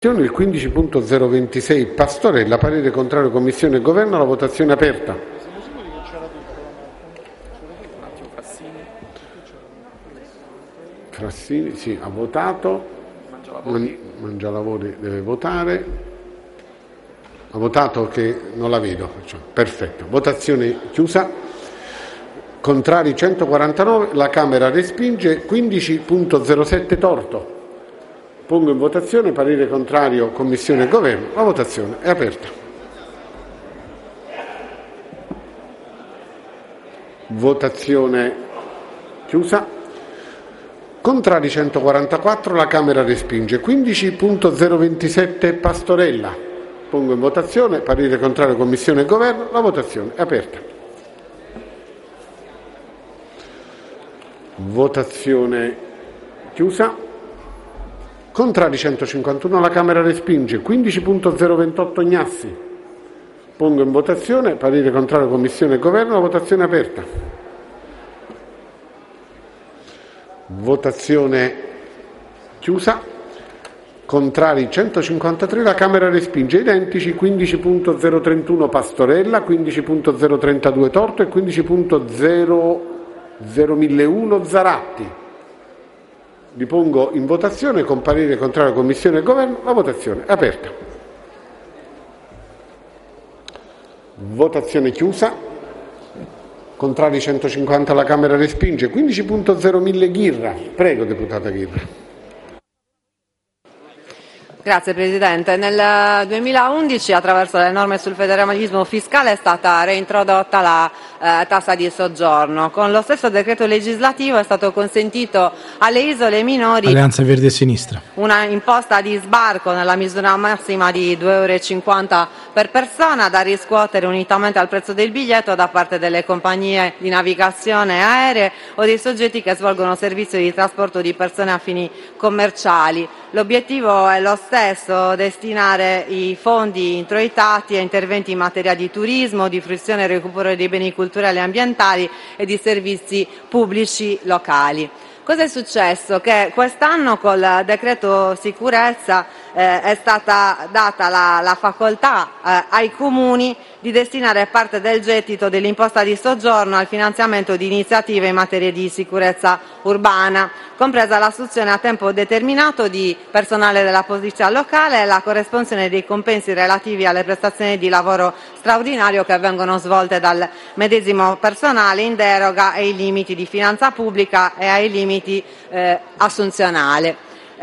Il 15.026 Pastorella, parere contrario Commissione e Governo, la votazione è aperta. Frassini, sì, ha votato. Mangialavori deve votare. Ha votato che non la vedo. Perfetto. Votazione chiusa. Contrari 149, la Camera respinge. 15.07 Torto. Pongo in votazione parere contrario Commissione e Governo. La votazione è aperta. Votazione chiusa. Contrari 144, la Camera respinge. 15.027 Pastorella. Pongo in votazione parere contrario Commissione e Governo. La votazione è aperta. Votazione chiusa. Contrari 151, la Camera respinge. 15.028 Gnassi. Pongo in votazione parere contrario Commissione e Governo, la votazione è aperta. Votazione chiusa. Contrari 153, la Camera respinge. Identici 15.031 Pastorella, 15.032 Torto e 15.001 Zaratti. Li pongo in votazione con parere contrario Commissione e Governo. La votazione è aperta. Votazione chiusa. Contrari 150, la Camera respinge. 15.01000 Ghirra. Prego, deputata Ghirra. Grazie Presidente. Nel 2011 attraverso le norme sul federalismo fiscale è stata reintrodotta la tassa di soggiorno. Con lo stesso decreto legislativo è stato consentito alle isole minori Alleanza Verde e Sinistra una imposta di sbarco nella misura massima di 2,50 euro per persona da riscuotere unitamente al prezzo del biglietto da parte delle compagnie di navigazione aeree o dei soggetti che svolgono servizio di trasporto di persone a fini commerciali. L'obiettivo è lo stesso, destinare i fondi introitati a interventi in materia di turismo, di fruizione e recupero dei beni culturali e ambientali e di servizi pubblici locali. Cosa è successo? Che quest'anno col decreto sicurezza è stata data la facoltà ai comuni di destinare parte del gettito dell'imposta di soggiorno al finanziamento di iniziative in materia di sicurezza urbana, compresa l'assunzione a tempo determinato di personale della polizia locale e la corresponsione dei compensi relativi alle prestazioni di lavoro straordinario che vengono svolte dal medesimo personale in deroga ai limiti di finanza pubblica e ai limiti assunzionali.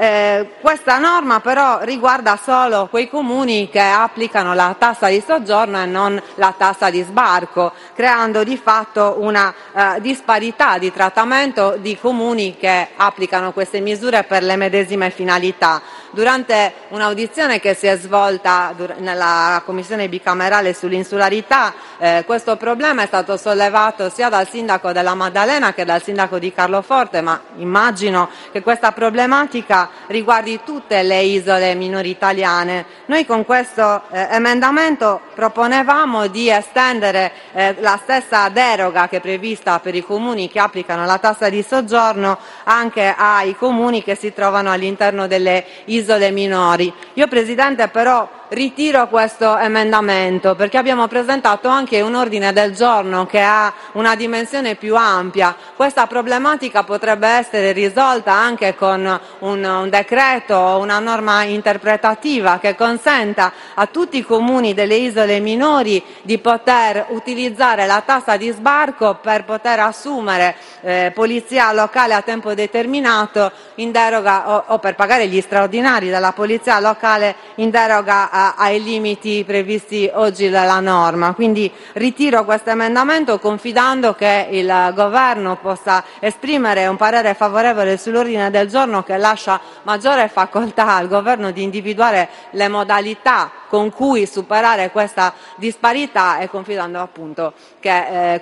Questa norma però riguarda solo quei comuni che applicano la tassa di soggiorno e non la tassa di sbarco, creando di fatto una disparità di trattamento di comuni che applicano queste misure per le medesime finalità. Durante un'audizione che si è svolta nella Commissione bicamerale sull'insularità, questo problema è stato sollevato sia dal sindaco della Maddalena che dal sindaco di Carloforte, ma immagino che questa problematica riguardi tutte le isole minori italiane. Noi con questo emendamento proponevamo di estendere la stessa deroga che è prevista per i comuni che applicano la tassa di soggiorno anche ai comuni che si trovano all'interno delle isole minori. Io, Presidente, però ritiro questo emendamento perché abbiamo presentato anche un ordine del giorno che ha una dimensione più ampia. Questa problematica potrebbe essere risolta anche con un decreto o una norma interpretativa che consenta a tutti i comuni delle isole minori di poter utilizzare la tassa di sbarco per poter assumere polizia locale a tempo determinato in deroga o per pagare gli straordinari della polizia locale in deroga ai limiti previsti oggi dalla norma. Quindi ritiro questo emendamento confidando che il Governo possa esprimere un parere favorevole sull'ordine del giorno che lascia maggiore facoltà al Governo di individuare le modalità con cui superare questa disparità e confidando appunto che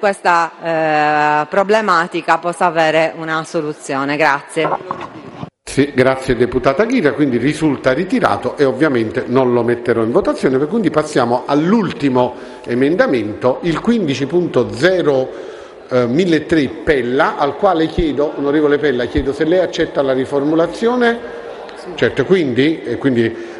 questa problematica possa avere una soluzione. Grazie. Sì, grazie deputata Ghirra, quindi risulta ritirato e ovviamente non lo metterò in votazione, quindi passiamo all'ultimo emendamento, il 15.01003 Pella, al quale chiedo, onorevole Pella, chiedo se lei accetta la riformulazione. Certo, quindi